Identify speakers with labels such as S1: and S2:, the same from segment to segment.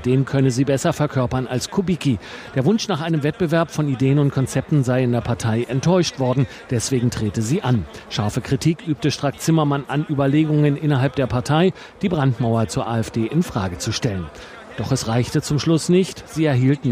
S1: Den könne sie besser verkörpern als Kubicki. Der Wunsch nach einem Wettbewerb von Ideen und Konzepten sei in der Partei enttäuscht worden. Deswegen trete sie an. Scharfe Kritik übte Strack-Zimmermann an Überlegungen innerhalb der Partei, die Brandmauer zur AfD in Frage zu stellen. Doch es reichte zum Schluss nicht. Sie erhielt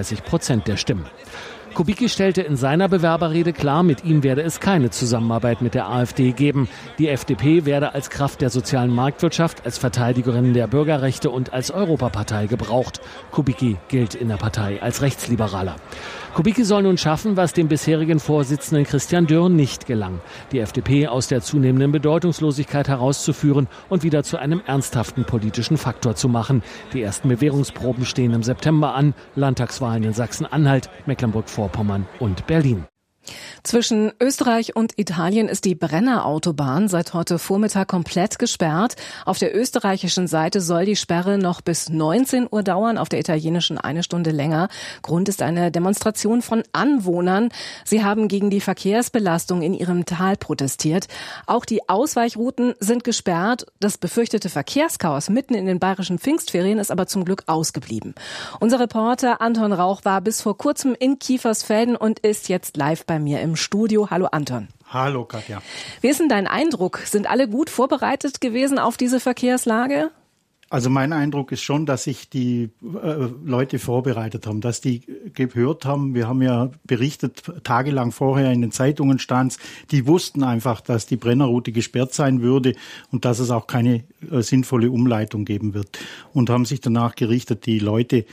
S1: 39% der Stimmen. Kubicki stellte in seiner Bewerberrede klar, mit ihm werde es keine Zusammenarbeit mit der AfD geben. Die FDP werde als Kraft der sozialen Marktwirtschaft, als Verteidigerin der Bürgerrechte und als Europapartei gebraucht. Kubicki gilt in der Partei als Rechtsliberaler. Kubicki soll nun schaffen, was dem bisherigen Vorsitzenden Christian Dürr nicht gelang: die FDP aus der zunehmenden Bedeutungslosigkeit herauszuführen und wieder zu einem ernsthaften politischen Faktor zu machen. Die ersten Bewährungsproben stehen im September an. Landtagswahlen in Sachsen-Anhalt, Mecklenburg-Vorpommern und Berlin.
S2: Zwischen Österreich und Italien ist die Brenner-Autobahn seit heute Vormittag komplett gesperrt. Auf der österreichischen Seite soll die Sperre noch bis 19 Uhr dauern, auf der italienischen 1 Stunde länger. Grund ist eine Demonstration von Anwohnern. Sie haben gegen die Verkehrsbelastung in ihrem Tal protestiert. Auch die Ausweichrouten sind gesperrt. Das befürchtete Verkehrschaos mitten in den bayerischen Pfingstferien ist aber zum Glück ausgeblieben. Unser Reporter Anton Rauch war bis vor kurzem in Kiefersfelden und ist jetzt live bei mir im Studio. Hallo Anton.
S3: Hallo Katja.
S2: Wie ist denn dein Eindruck? Sind alle gut vorbereitet gewesen auf diese Verkehrslage?
S3: Also mein Eindruck ist schon, dass sich die Leute vorbereitet haben, dass die gehört haben. Wir haben ja berichtet, tagelang vorher in den Zeitungen stand's, die wussten einfach, dass die Brennerroute gesperrt sein würde und dass es auch keine sinnvolle Umleitung geben wird. Und haben sich danach gerichtet. Die Leute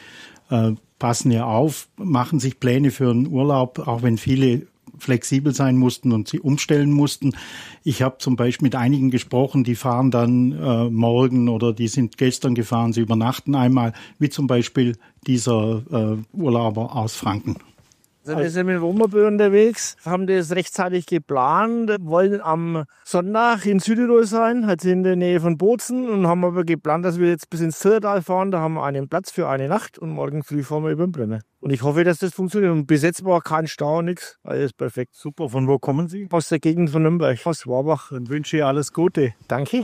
S3: passen ja auf, machen sich Pläne für einen Urlaub, auch wenn viele flexibel sein mussten und sie umstellen mussten. Ich habe zum Beispiel mit einigen gesprochen, die fahren dann morgen oder die sind gestern gefahren, sie übernachten einmal, wie zum Beispiel dieser Urlauber aus Franken.
S4: Wir sind mit dem Wohnmobil unterwegs, haben das rechtzeitig geplant, wollen am Sonntag in Südtirol sein, halt in der Nähe von Bozen, und haben aber geplant, dass wir jetzt bis ins Zillertal fahren. Da haben wir einen Platz für eine Nacht und morgen früh fahren wir über den Brenner. Und ich hoffe, dass das funktioniert. Und bis jetzt war kein Stau, nichts. Alles perfekt.
S3: Super. Von wo kommen Sie?
S4: Aus der Gegend von Nürnberg,
S3: aus Schwabach. Und wünsche alles Gute.
S4: Danke.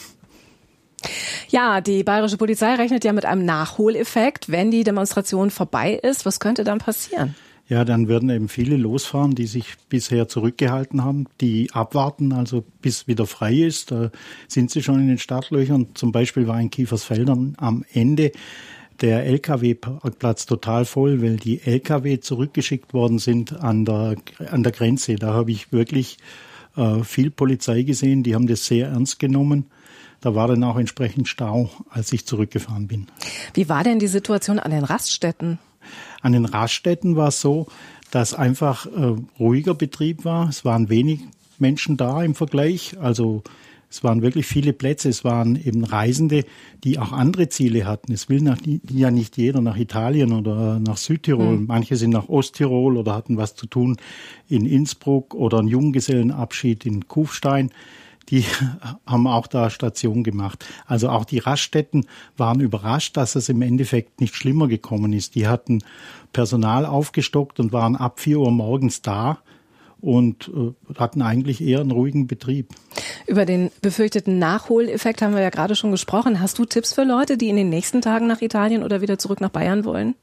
S2: Ja, die bayerische Polizei rechnet ja mit einem Nachholeffekt, wenn die Demonstration vorbei ist. Was könnte dann passieren?
S3: Ja, dann werden eben viele losfahren, die sich bisher zurückgehalten haben, die abwarten, also bis wieder frei ist. Da sind sie schon in den Startlöchern. Zum Beispiel war in Kiefersfeldern am Ende der LKW-Parkplatz total voll, weil die LKW zurückgeschickt worden sind an der Grenze. Da habe ich wirklich viel Polizei gesehen, die haben das sehr ernst genommen. Da war dann auch entsprechend Stau, als ich zurückgefahren bin.
S2: Wie war denn die Situation an den Raststätten?
S3: An den Raststätten war es so, dass einfach ruhiger Betrieb war. Es waren wenig Menschen da im Vergleich. Also es waren wirklich viele Plätze. Es waren eben Reisende, die auch andere Ziele hatten. Es will ja nicht jeder nach Italien oder nach Südtirol. Manche sind nach Osttirol oder hatten was zu tun in Innsbruck oder einen Junggesellenabschied in Kufstein. Die haben auch da Station gemacht. Also auch die Raststätten waren überrascht, dass es im Endeffekt nicht schlimmer gekommen ist. Die hatten Personal aufgestockt und waren ab 4 Uhr morgens da und hatten eigentlich eher einen ruhigen Betrieb.
S2: Über den befürchteten Nachholeffekt haben wir ja gerade schon gesprochen. Hast du Tipps für Leute, die in den nächsten Tagen nach Italien oder wieder zurück nach Bayern wollen?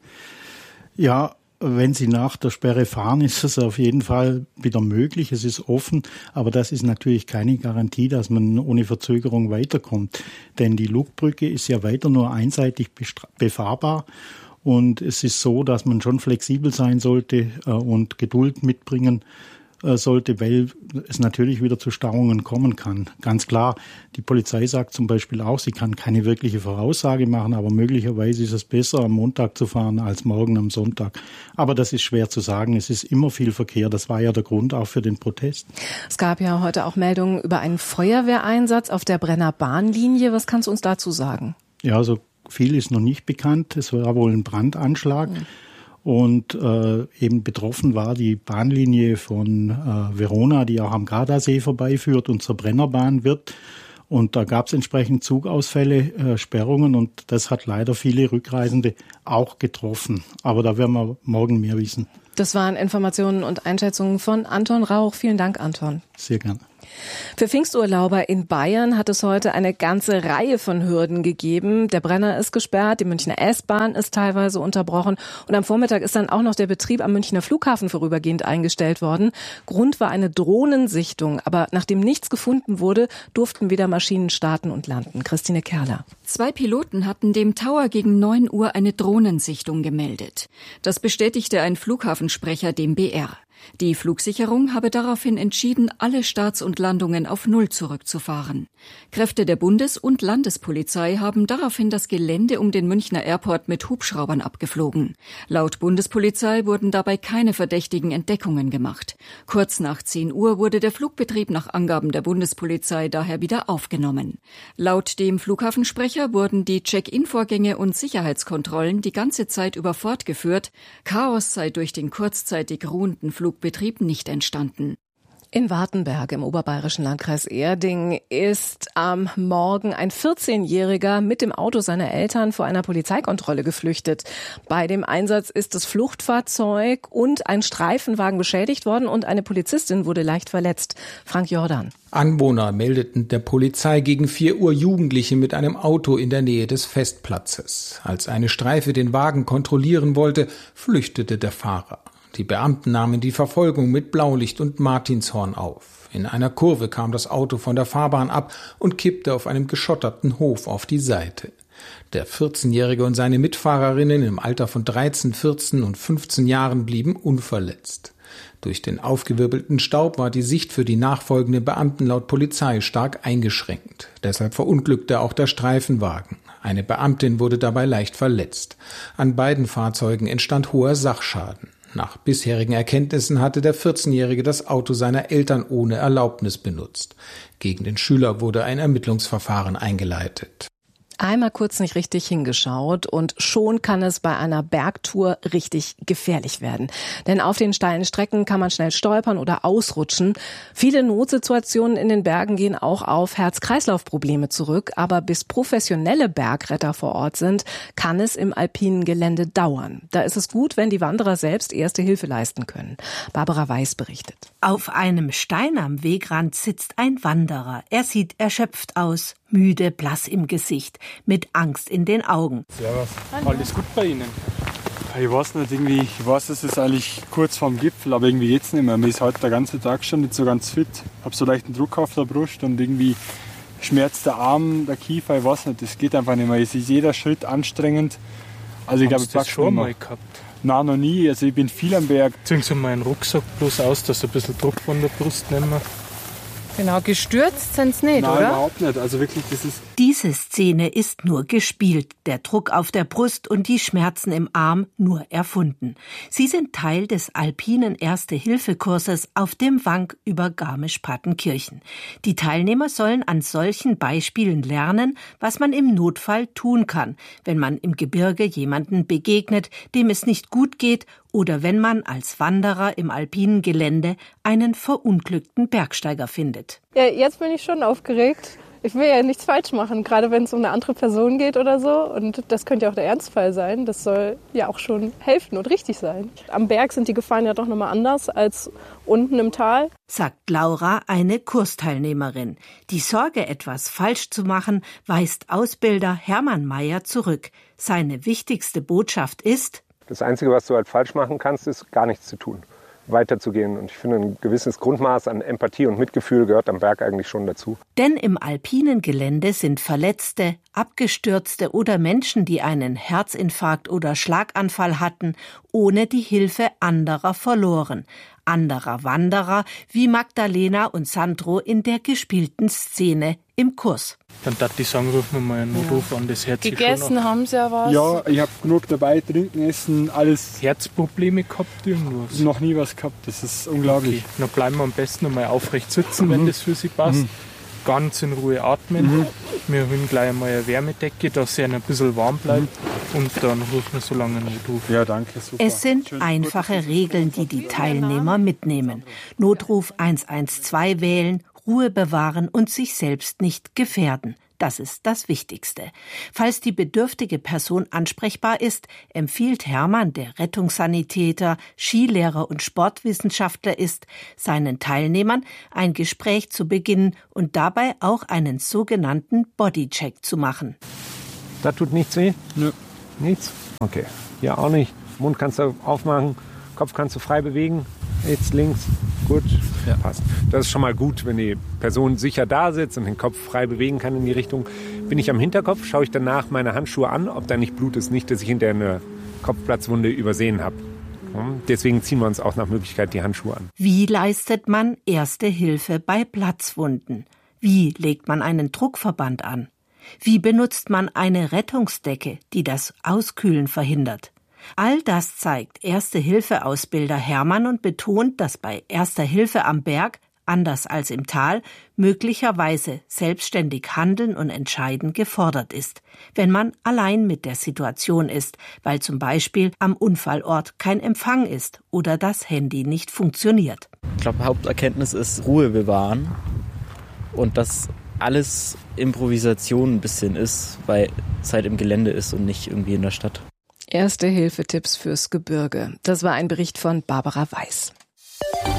S3: Ja, wenn Sie nach der Sperre fahren, ist es auf jeden Fall wieder möglich. Es ist offen, aber das ist natürlich keine Garantie, dass man ohne Verzögerung weiterkommt. Denn die Lugbrücke ist ja weiter nur einseitig befahrbar. Und es ist so, dass man schon flexibel sein sollte und Geduld mitbringen sollte, weil es natürlich wieder zu Stauungen kommen kann. Ganz klar, die Polizei sagt zum Beispiel auch, sie kann keine wirkliche Voraussage machen, aber möglicherweise ist es besser, am Montag zu fahren als morgen am Sonntag. Aber das ist schwer zu sagen. Es ist immer viel Verkehr. Das war ja der Grund auch für den Protest.
S2: Es gab ja heute auch Meldungen über einen Feuerwehreinsatz auf der Brenner Bahnlinie. Was kannst du uns dazu sagen?
S3: Ja, also viel ist noch nicht bekannt. Es war wohl ein Brandanschlag. Und eben betroffen war die Bahnlinie von Verona, die auch am Gardasee vorbeiführt und zur Brennerbahn wird. Und da gab es entsprechend Zugausfälle, Sperrungen, und das hat leider viele Rückreisende auch getroffen. Aber da werden wir morgen mehr wissen.
S2: Das waren Informationen und Einschätzungen von Anton Rauch. Vielen Dank, Anton.
S3: Sehr gerne.
S2: Für Pfingsturlauber in Bayern hat es heute eine ganze Reihe von Hürden gegeben. Der Brenner ist gesperrt, die Münchner S-Bahn ist teilweise unterbrochen und am Vormittag ist dann auch noch der Betrieb am Münchner Flughafen vorübergehend eingestellt worden. Grund war eine Drohnensichtung, aber nachdem nichts gefunden wurde, durften wieder Maschinen starten und landen. Christine Kerler.
S5: 2 Piloten hatten dem Tower gegen 9 Uhr eine Drohnensichtung gemeldet. Das bestätigte ein Flughafensprecher dem BR. Die Flugsicherung habe daraufhin entschieden, alle Starts und Landungen auf Null zurückzufahren. Kräfte der Bundes- und Landespolizei haben daraufhin das Gelände um den Münchner Airport mit Hubschraubern abgeflogen. Laut Bundespolizei wurden dabei keine verdächtigen Entdeckungen gemacht. Kurz nach 10 Uhr wurde der Flugbetrieb nach Angaben der Bundespolizei daher wieder aufgenommen. Laut dem Flughafensprecher wurden die Check-in-Vorgänge und Sicherheitskontrollen die ganze Zeit über fortgeführt. Chaos sei durch den kurzzeitig ruhenden Flugbetrieb nicht entstanden.
S2: In Wartenberg im oberbayerischen Landkreis Erding ist am Morgen ein 14-Jähriger mit dem Auto seiner Eltern vor einer Polizeikontrolle geflüchtet. Bei dem Einsatz ist das Fluchtfahrzeug und ein Streifenwagen beschädigt worden und eine Polizistin wurde leicht verletzt. Frank Jordan.
S6: Anwohner meldeten der Polizei gegen 4 Uhr Jugendliche mit einem Auto in der Nähe des Festplatzes. Als eine Streife den Wagen kontrollieren wollte, flüchtete der Fahrer. Die Beamten nahmen die Verfolgung mit Blaulicht und Martinshorn auf. In einer Kurve kam das Auto von der Fahrbahn ab und kippte auf einem geschotterten Hof auf die Seite. Der 14-Jährige und seine Mitfahrerinnen im Alter von 13, 14 und 15 Jahren blieben unverletzt. Durch den aufgewirbelten Staub war die Sicht für die nachfolgenden Beamten laut Polizei stark eingeschränkt. Deshalb verunglückte auch der Streifenwagen. Eine Beamtin wurde dabei leicht verletzt. An beiden Fahrzeugen entstand hoher Sachschaden. Nach bisherigen Erkenntnissen hatte der 14-Jährige das Auto seiner Eltern ohne Erlaubnis benutzt. Gegen den Schüler wurde ein Ermittlungsverfahren eingeleitet.
S2: Einmal kurz nicht richtig hingeschaut und schon kann es bei einer Bergtour richtig gefährlich werden. Denn auf den steilen Strecken kann man schnell stolpern oder ausrutschen. Viele Notsituationen in den Bergen gehen auch auf Herz-Kreislauf-Probleme zurück. Aber bis professionelle Bergretter vor Ort sind, kann es im alpinen Gelände dauern. Da ist es gut, wenn die Wanderer selbst erste Hilfe leisten können. Barbara Weiß berichtet.
S7: Auf einem Stein am Wegrand sitzt ein Wanderer. Er sieht erschöpft aus, müde, blass im Gesicht, mit Angst in den Augen.
S8: Servus. Alles gut bei Ihnen? Ich weiß nicht, irgendwie, ich weiß, es ist eigentlich kurz vorm Gipfel, aber irgendwie geht's nicht mehr. Mir ist heute der ganze Tag schon nicht so ganz fit. Ich habe so leichten Druck auf der Brust und irgendwie schmerzt der Arm, der Kiefer, ich weiß nicht, das geht einfach nicht mehr. Es ist jeder Schritt anstrengend. Also ich glaube, ich pack's schon mal gehabt. Nein, noch nie. Also ich bin viel am Berg.
S9: Ziehen Sie meinen Rucksack bloß aus, dass Sie ein bisschen Druck von der Brust nehmen.
S10: Genau, gestürzt sind sie nicht,
S8: Nein,
S10: oder?
S8: Überhaupt nicht. Also wirklich, das ist...
S7: Diese Szene ist nur gespielt, der Druck auf der Brust und die Schmerzen im Arm nur erfunden. Sie sind Teil des alpinen Erste-Hilfe-Kurses auf dem Wank über Garmisch-Partenkirchen. Die Teilnehmer sollen an solchen Beispielen lernen, was man im Notfall tun kann, wenn man im Gebirge jemanden begegnet, dem es nicht gut geht, oder wenn man als Wanderer im alpinen Gelände einen verunglückten Bergsteiger findet.
S11: Ja, jetzt bin ich schon aufgeregt. Ich will ja nichts falsch machen, gerade wenn es um eine andere Person geht oder so. Und das könnte ja auch der Ernstfall sein. Das soll ja auch schon helfen und richtig sein. Am Berg sind die Gefahren ja doch nochmal anders als unten im Tal.
S7: Sagt Laura, eine Kursteilnehmerin. Die Sorge, etwas falsch zu machen, weist Ausbilder Hermann Mayer zurück. Seine wichtigste Botschaft ist:
S12: Das Einzige, was du halt falsch machen kannst, ist gar nichts zu tun, weiterzugehen. Und ich finde, ein gewisses Grundmaß an Empathie und Mitgefühl gehört am Berg eigentlich schon dazu.
S7: Denn im alpinen Gelände sind Verletzte, Abgestürzte oder Menschen, die einen Herzinfarkt oder Schlaganfall hatten, ohne die Hilfe anderer verloren. Anderer Wanderer wie Magdalena und Sandro in der gespielten Szene im Kurs.
S9: Dann darf ich sagen, rufen wir mal einen Notruf an, das Herz
S10: gegessen haben sie ja was?
S8: Ja, ich habe genug dabei, trinken, essen, alles.
S9: Herzprobleme gehabt, irgendwas?
S8: Noch nie was gehabt, das ist unglaublich.
S9: Okay. Dann bleiben wir am besten einmal aufrecht sitzen, wenn das für Sie passt. Ganz in Ruhe atmen. Wir holen gleich einmal eine Wärmedecke, dass es ein bisschen warm bleibt. Und dann rufen wir so lange einen Notruf.
S8: Ja, danke, super.
S7: Es sind einfache Regeln, die die Teilnehmer mitnehmen. Notruf 112 wählen, Ruhe bewahren und sich selbst nicht gefährden. Das ist das Wichtigste. Falls die bedürftige Person ansprechbar ist, empfiehlt Hermann, der Rettungssanitäter, Skilehrer und Sportwissenschaftler ist, seinen Teilnehmern ein Gespräch zu beginnen und dabei auch einen sogenannten Bodycheck zu machen.
S12: Da tut nichts weh?
S8: Nö.
S12: Nichts? Okay. Ja, auch nicht. Mund kannst du aufmachen, Kopf kannst du frei bewegen. Jetzt links. Gut, ja. Passt. Das ist schon mal gut, wenn die Person sicher da sitzt und den Kopf frei bewegen kann in die Richtung. Bin ich am Hinterkopf, schaue ich danach meine Handschuhe an, ob da nicht Blut ist. Nicht, dass ich hinterher eine Kopfplatzwunde übersehen habe. Deswegen ziehen wir uns auch nach Möglichkeit die Handschuhe an.
S7: Wie leistet man Erste Hilfe bei Platzwunden? Wie legt man einen Druckverband an? Wie benutzt man eine Rettungsdecke, die das Auskühlen verhindert? All das zeigt Erste-Hilfe-Ausbilder Hermann und betont, dass bei Erster Hilfe am Berg, anders als im Tal, möglicherweise selbstständig handeln und entscheiden gefordert ist, wenn man allein mit der Situation ist, weil zum Beispiel am Unfallort kein Empfang ist oder das Handy nicht funktioniert.
S13: Ich glaube, Haupterkenntnis ist Ruhe bewahren und dass alles Improvisation ein bisschen ist, weil es halt im Gelände ist und nicht irgendwie in der Stadt.
S2: Erste-Hilfe-Tipps fürs Gebirge. Das war ein Bericht von Barbara Weiß.